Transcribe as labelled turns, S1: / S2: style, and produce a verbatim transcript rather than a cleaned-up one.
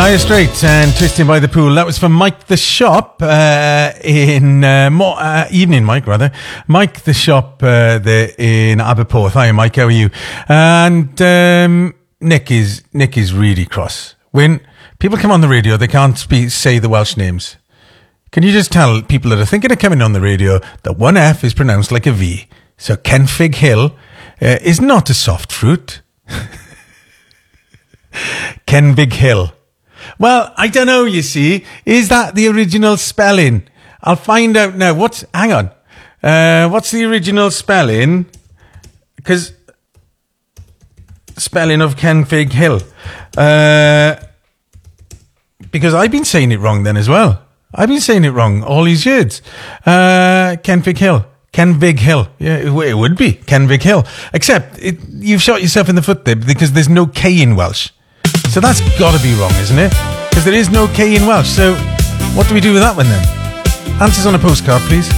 S1: Dire Straits and Twisting by the Pool. That was from Mike the Shop uh, in uh, Mo- uh, evening, Mike rather. Mike the Shop uh, there in Aberporth. Hi, Mike. How are you? And um, Nick is Nick is really cross. When people come on the radio, they can't speak, say the Welsh names. Can you just tell people that are thinking of coming on the radio that one F is pronounced like a V? So Kenfig Hill uh, is not a soft fruit. Kenfig Hill. Well, I don't know, you see. Is that the original spelling? I'll find out now. What's, hang on. Uh, what's the original spelling? Because, spelling of Kenfig Hill. Uh, because I've been saying it wrong then as well. I've been saying it wrong all these years. Uh, Kenfig Hill. Kenfig Hill. Yeah, it, it would be Kenfig Hill. Except, it, you've shot yourself in the foot there because there's no K in Welsh. So that's got to be wrong, isn't it? Because there is no K in Welsh. So what do we do with that one then? Answers on a postcard, please.